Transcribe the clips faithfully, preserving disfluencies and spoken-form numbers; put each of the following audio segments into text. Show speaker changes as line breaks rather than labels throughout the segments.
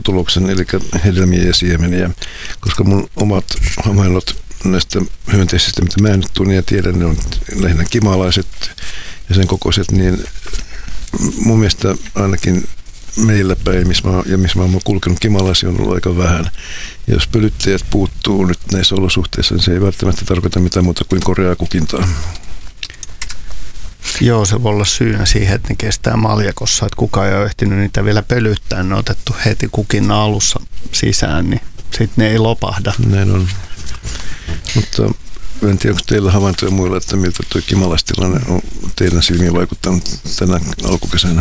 lopputuloksen, eli hedelmiä ja siemeniä, koska mun omat havaintot näistä hyönteisistä, mitä mä nyt tunnin ja tiedän, ne on lähinnä kimalaiset ja sen kokoiset, niin mun mielestä ainakin meillä päin, missä mä, ja missä mä oon kulkenut, kimalaisia on ollut aika vähän. Ja jos pölyttäjät puuttuu nyt näissä olosuhteissa, niin se ei välttämättä tarkoita mitään muuta kuin koreaa kukintaa.
Joo, se voi olla syynä siihen, että ne kestää maljakossa, että kukaan ei ole ehtinyt niitä vielä pölyttää. Ne on otettu heti kukinnan alussa sisään, niin sitten ne ei lopahda.
Näin on. Mutta en tiedä, onko teillä havaintoja muilla, että miltä tuo kimalaistilanne on teidän silmiin vaikuttanut tänä alkukesänä?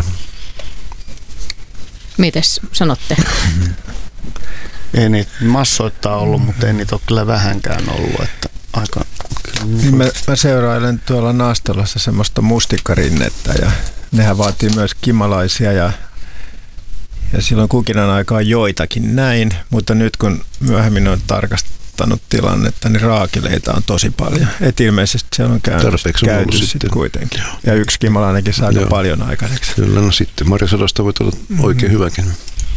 Mites sanotte?
Ei niitä massoittaa ollut, mutta ei niitä ole kyllä vähänkään ollut. Että aika,
niin mä, mä seurailen tuolla Naastolassa semmoista mustikkarinnettä ja nehän vaatii myös kimalaisia ja, ja silloin kukinan aikaa joitakin näin, mutta nyt kun myöhemmin on tarkastanut tilannetta, niin raakileita on tosi paljon. Et ilmeisesti siellä on käynyt, käynyt sitten, sitten kuitenkin. Joo. Ja yksi kimalainenkin saa aika paljon aikaiseksi.
Kyllä, no sitten marjasadosta voi olla oikein mm-hmm. hyväkin.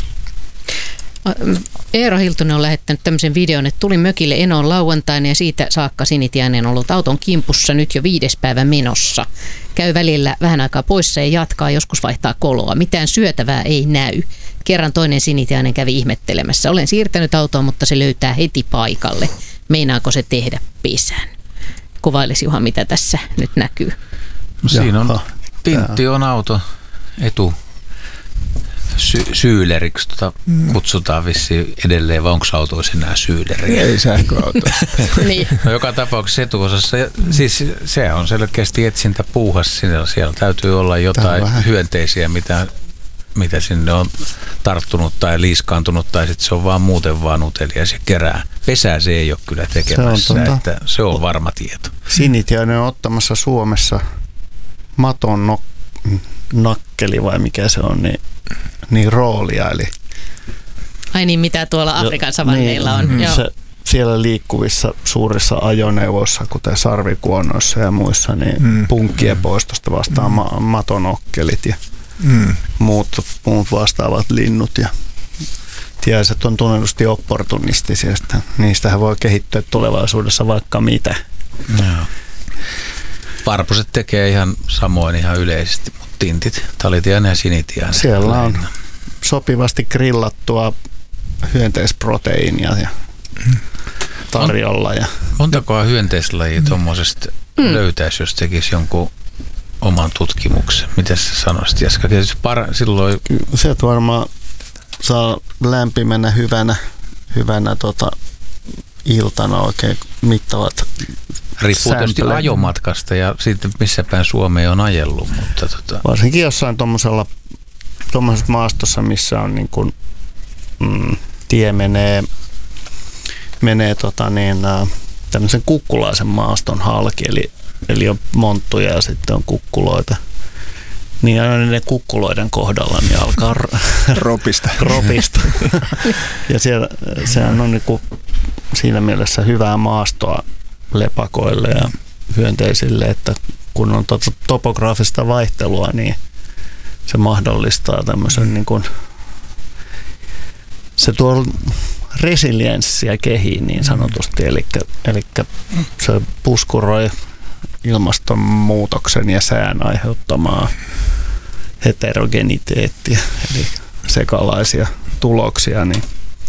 Eero Hiltunen on lähettänyt tämmöisen videon, että tuli mökille Enoon lauantaina ja siitä saakka Sinitiainen on ollut auton kimpussa nyt jo viides päivä menossa. Käy välillä vähän aikaa poissa ja jatkaa, joskus vaihtaa koloa. Mitään syötävää ei näy. Kerran toinen Sinitiainen kävi ihmettelemässä. Olen siirtänyt autoa, mutta se löytää heti paikalle. Meinaako se tehdä pesän? Kuvailisi Juha, mitä tässä nyt näkyy.
No siinä on, Pintti on auto etu. Sy- syyleriksi tota kutsutaan vissiin edelleen, vai onko autoissa enää syyleri?
Ei sähköauto.
Niin.
No, joka tapauksessa etuosassa, siis se on selkeästi etsintä puuhassa, siellä, siellä täytyy olla jotain hyönteisiä, mitä, mitä sinne on tarttunut tai liiskaantunut, tai sitten se on vaan muuten vaan utelias ja kerää. Pesää se ei ole kyllä tekemässä, se on, tota, että se on varma tieto.
Sinitiainen on ottamassa Suomessa maton nok- nakkeli vai mikä se on, niin niin roolia, eli
ai niin, mitä tuolla Afrikan savanneilla on.
Niin,
Joo.
se, siellä liikkuvissa suurissa ajoneuvoissa, kuten sarvikuonoissa ja muissa, niin mm. punkkien poistosta vastaa mm. ma- matonokkelit ja mm. muut, muut vastaavat linnut. Ja tiaiset on tunnetusti opportunistisia, että niistähän voi kehittyä tulevaisuudessa vaikka mitä.
No. Varpuset tekee ihan samoin ihan yleisesti, mutta tintit, talitiainen ja sinitiainen.
Siellä on sopivasti grillattua hyönteisproteiinia ja tarjolla. Ja
montakohan hyönteislajia tuommoisesta mm. löytäisi, jos tekisi jonkun oman tutkimuksen? Miten sä sanoisit, Jaska? Par- silloin
se varmaan saa lämpimänä hyvänä, hyvänä tota, iltana oikein mittavat.
Riippuu tietysti ajomatkasta ja siitä, missä päin Suomeen on ajellut. Mutta tota.
Varsinkin jossain tuommoisella maastossa, missä on niin kuin, mm, tie menee, menee tota niin, tämmöisen kukkulaisen maaston halki, eli, eli on monttuja ja sitten on kukkuloita. Niin aina ne kukkuloiden kohdalla niin alkaa
ropista.
ropista. Ja siellä, sehän on niin kuin siinä mielessä hyvää maastoa lepakoille ja hyönteisille, että kun on to- topograafista vaihtelua, niin se mahdollistaa tämmöisen niin kuin, se tuo resilienssiä kehiin niin sanotusti, eli, eli se puskuroi ilmastonmuutoksen ja sään aiheuttamaa heterogeniteettiä, eli sekalaisia tuloksia, niin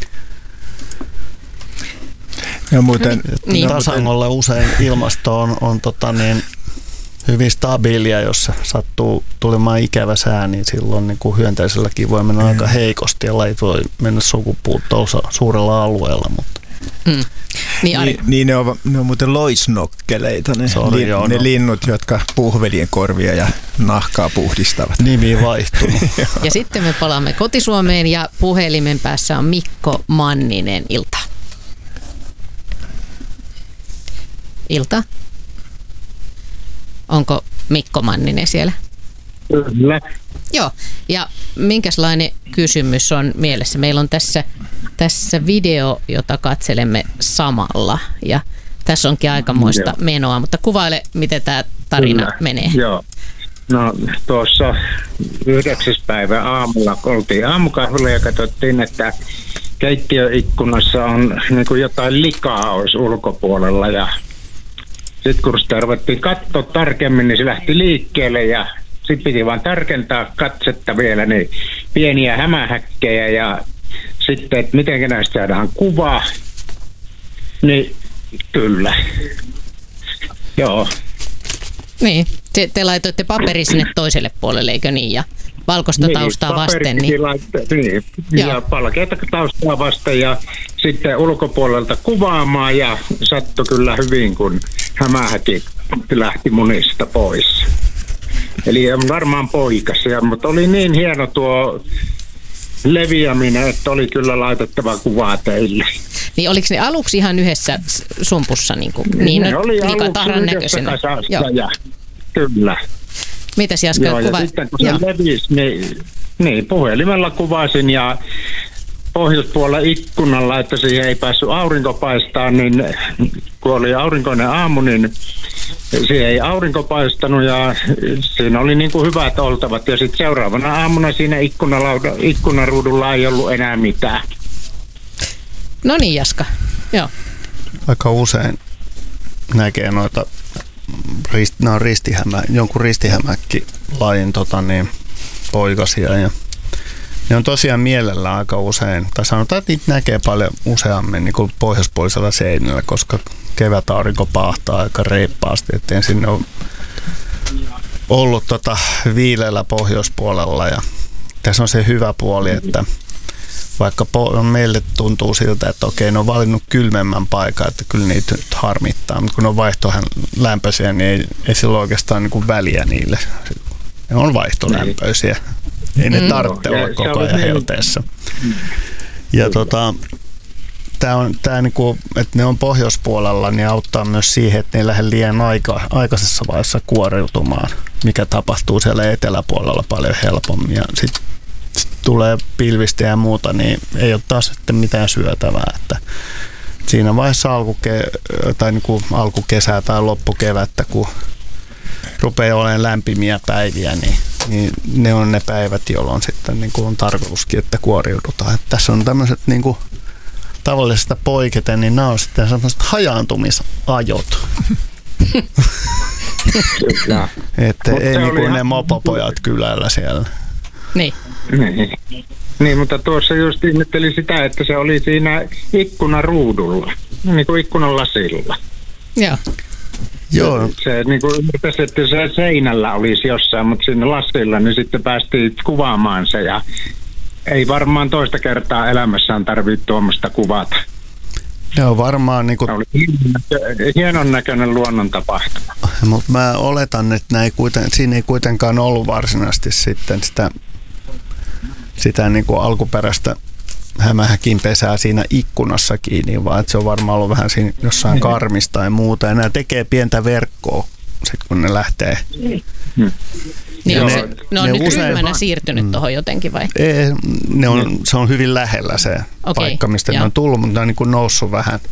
ja muuten,
niin. Tasangolla usein ilmasto on, on tota niin, hyvin stabiilia, jos sattuu tulemaan ikävä sää, niin silloin niin kuin hyönteiselläkin voi mennä mm. aika heikosti ja lajit voi mennä sukupuuttoon suurella alueella. Mutta.
Mm. Niin,
niin, niin ne, on, ne on muuten loisnokkeleita, ne,
Sorry,
li,
joo,
ne
no.
linnut, jotka puhvelien korvia ja nahkaa puhdistavat.
Nimi vaihtunut.
Ja sitten me palaamme kotisuomeen ja puhelimen päässä on Mikko Manninen. Ilta. Ilta. Onko Mikko Manninen siellä?
Kyllä.
Joo, ja minkälainen kysymys on mielessä? Meillä on tässä, tässä video, jota katselemme samalla, ja tässä onkin aikamoista
Joo.
menoa, mutta kuvaile, miten tämä tarina
Kyllä.
menee.
Joo. No tuossa yhdeksäs päivä aamulla oltiin aamukahvilla ja katsottiin, että keittiöikkunassa on niin kuin jotain likaa olisi ulkopuolella ja sitten kun sitä ruvettiin katsoa tarkemmin, niin se lähti liikkeelle ja sitten piti vaan tarkentaa katsetta vielä, niin pieniä hämähäkkejä ja sitten, että miten näistä saadaan kuva, niin kyllä, joo.
Niin, te, te laitoitte paperi sinne toiselle puolelle, eikö niin, ja valkoista
niin,
taustaa vasten. Niin,
laitte, niin ja valkeata taustaa vasten ja sitten ulkopuolelta kuvaamaan ja sattui kyllä hyvin, kun hämähäkit lähti munista pois. Eli on varmaan poikasia, mutta oli niin hieno tuo leviäminen, että oli kyllä laitettava kuvaa teille.
Niin oliko ne aluksi ihan yhdessä sumpussa? Niin, kuin, niin
ne oli aluksi yhdessä kasassa ja kyllä.
Mitäs Jaska
Joo,
kuva?
Ja sitten kun se levisi, niin, niin puhelimella kuvasin ja pohjoispuolella ikkunalla, että siihen ei päässyt aurinko paistaa, niin kun oli aurinkoinen aamu, niin siihen ei aurinko paistanut ja siinä oli niin kuin hyvät oltavat. Ja sitten seuraavana aamuna siinä ikkunaruudulla ei ollut enää mitään.
No niin, Jaska. Joo.
Aika usein näkee noita rist, no, ristihämä, jonkun ristihämäkki lajin tota, niin, poikasia ja ne on tosiaan mielellään aika usein, tai sanotaan, että niitä näkee paljon useammin niin kuin pohjoispuolisella seinällä, koska kevätaurinko paahtaa aika reippaasti, että ensin ne on ollut tota viileällä pohjoispuolella ja tässä on se hyvä puoli, että vaikka po- meille tuntuu siltä, että okei, ne on valinnut kylmemmän paikan, että kyllä niitä nyt harmittaa, mutta kun ne on vaihtohan lämpöisiä, niin ei, ei sillä oikeastaan niin kuin väliä niille. Ne on vaihtolämpöisiä. Ei ne tarvitse olla mm. koko ajan helteessä. Ja tota, tää on, tää niinku, että ne on pohjoispuolella, niin auttaa myös siihen, että ne ei lähde liian aika, aikaisessa vaiheessa kuoriutumaan, mikä tapahtuu siellä eteläpuolella paljon helpommin. Ja sitten sit tulee pilvistä ja muuta, niin ei ole taas sitten mitään syötävää. Että siinä vaiheessa alkuke- tai niinku alkukesää tai loppukevättä, kun rupeaa olemaan lämpimiä päiviä, niin, niin ne on ne päivät, jolloin sitten niin kuin on tarkoituskin, että kuoriudutaan. Että tässä on tämmöiset niin kuin tavallisesta poiketen, niin nämä on sitten semmoiset hajaantumisajot. Että ei niin kuin ne mopopojat kylällä siellä.
Niin.
Niin. Niin, mutta tuossa just ihmettelin sitä, että se oli siinä ikkunaruudulla, niin kuin ikkunan lasilla.
Joo.
Joo.
Se, se niin kuin ymmärtäisi, että se seinällä olisi jossain, mutta siinä lasilla, niin sitten päästiin kuvaamaan se ja ei varmaan toista kertaa elämässään tarvitse tuommoista kuvata.
Joo, varmaan niin kuin...
oli hienon näköinen luonnon tapahtuma.
Mutta mä oletan, että ei kuiten, siinä ei kuitenkaan ollut varsinaisesti sitten sitä, sitä niin kuin alkuperäistä hämähäkin pesää siinä ikkunassa kiinni, vaan että se on varmaan ollut vähän siinä jossain karmista tai muuta. Ja nämä tekee pientä verkkoa, sit kun ne lähtee.
Hmm. Niin
ne,
se, ne on ne nyt usein ryhmänä siirtynyt mm. tuohon jotenkin vai?
Ei, ne on, se on hyvin lähellä se okay, paikka, mistä joo. ne on tullut, mutta ne on niin kuin noussut vähän,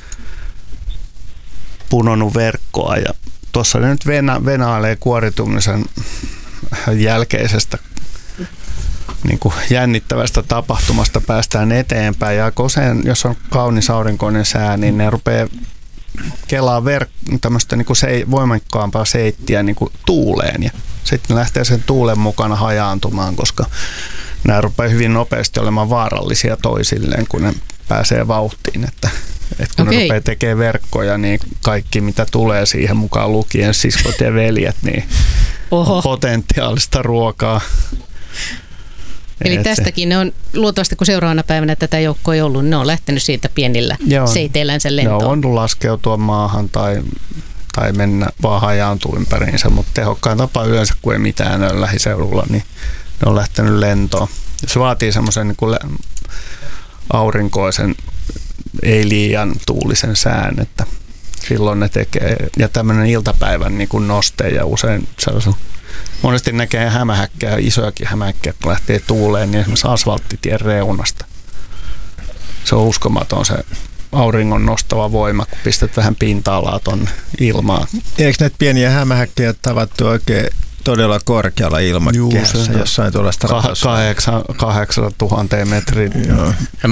punonut verkkoa. Ja tuossa ne nyt vena, venailee kuoritumisen jälkeisestä niin kuin jännittävästä tapahtumasta päästään eteenpäin. Ja usein, jos on kaunis aurinkoinen sää, niin ne rupeaa kelaa verk- tämmöistä niin kuin se- voimakkaampaa seittiä niin kuin tuuleen. Ja sitten ne lähtee sen tuulen mukana hajaantumaan, koska nämä rupeaa hyvin nopeasti olemaan vaarallisia toisilleen, kun ne pääsee vauhtiin. Että, että kun okay. ne rupeaa tekemään verkkoja, niin kaikki mitä tulee siihen mukaan lukien, siskot ja veljet, niin Oho. on potentiaalista ruokaa.
Eli tästäkin ne on luultavasti, kun seuraavana päivänä tätä joukkoa ei ollut, ne on lähtenyt siitä pienillä Joo, seiteillänsä lentoon.
Ne on voinut laskeutua maahan tai, tai mennä vaan hajaantua ympäriinsä, mutta tehokkain tapa yleensä, kun ei mitään ole lähiseudulla, niin ne on lähtenyt lentoon. Se vaatii semmoisen niin kuin aurinkoisen, ei liian tuulisen sään, että silloin ne tekee, ja tämmöinen iltapäivän niin kuin noste ja usein sellaisen monesti näkee hämähäkkejä, isojakin hämähäkkejä, kun lähtee tuuleen, niin esimerkiksi asfalttitien reunasta. Se on uskomaton se auringon nostava voima, kun pistät vähän pinta-alaa tuonne ilmaan.
Eikö näitä pieniä hämähäkkejä tavattu oikein todella korkealla ilmakehässä, jossain tuollaista
kahdeksan tuhatta metrin.
Ja